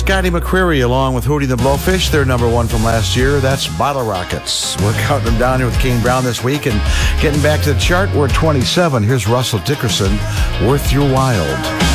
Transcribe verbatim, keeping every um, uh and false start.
Scotty McCreery along with Hootie the Blowfish. They're number one from last year. That's Bottle Rockets. We're counting them down here with Kane Brown this week. And getting back to the chart, we're at twenty-seven. Here's Russell Dickerson, Worth Your While.